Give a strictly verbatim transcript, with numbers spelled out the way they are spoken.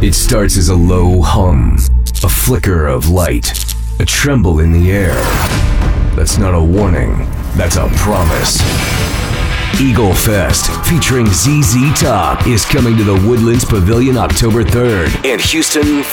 It starts as a low hum, a flicker of light, a tremble in the air. That's not a warning, that's a promise. Eagle Fest, featuring Z Z Top, is coming to the Woodlands Pavilion October third and Houston